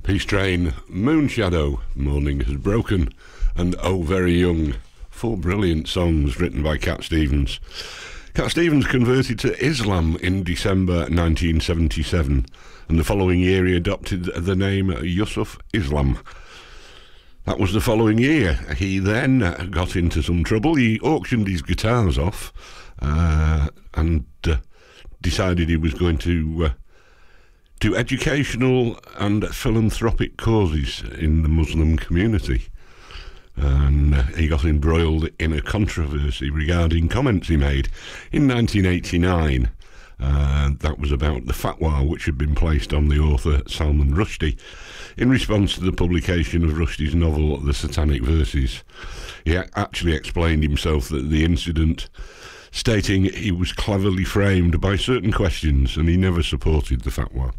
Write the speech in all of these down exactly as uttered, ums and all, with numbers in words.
Peace Train, Moonshadow, Morning Has Broken, and Oh Very Young. Four brilliant songs written by Cat Stevens. Cat Stevens converted to Islam in December nineteen seventy-seven, and the following year he adopted the name Yusuf Islam. That was the following year. He then got into some trouble. He auctioned his guitars off uh, and uh, decided he was going to uh, do educational and philanthropic causes in the Muslim community. And uh, he got embroiled in a controversy regarding comments he made in nineteen eighty-nine. Uh, that was about the fatwa which had been placed on the author Salman Rushdie in response to the publication of Rushdie's novel The Satanic Verses. He actually explained himself that the incident, stating he was cleverly framed by certain questions and he never supported the fatwa.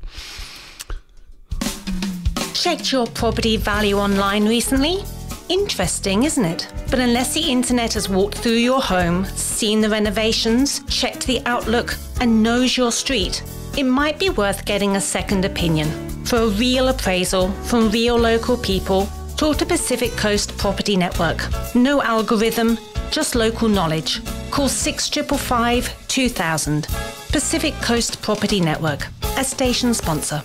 Checked your property value online recently? Interesting, isn't it? But unless the internet has walked through your home, seen the renovations, checked the outlook, and knows your street, it might be worth getting a second opinion. For a real appraisal from real local people, talk to Pacific Coast Property Network. No algorithm, just local knowledge. Call six five five, two thousand. Pacific Coast Property Network, a station sponsor.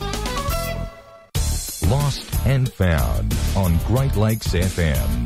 Lost and Found on Great Lakes F M.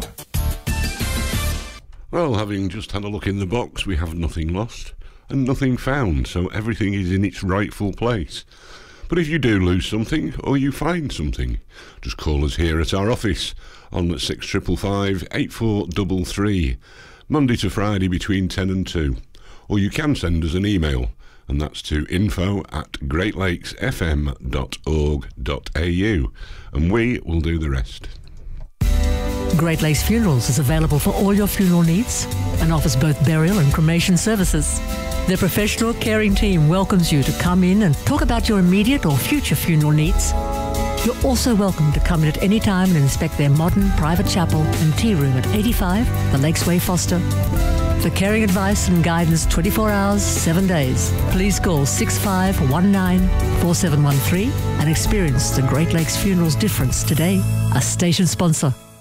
Well, having just had a look in the box, we have nothing lost and nothing found, so everything is in its rightful place. But if you do lose something or you find something, just call us here at our office on six five five, eight four three three, Monday to Friday between ten and two. Or you can send us an email, and that's to info at great lakes f m dot org dot a u, and we will do the rest. Great Lakes Funerals is available for all your funeral needs and offers both burial and cremation services. Their professional caring team welcomes you to come in and talk about your immediate or future funeral needs. You're also welcome to come in at any time and inspect their modern private chapel and tea room at eighty-five The Lakes Way, Foster. For caring advice and guidance twenty-four hours, seven days, please call six five one nine, four seven one three and experience the Great Lakes Funerals difference today. A station sponsor.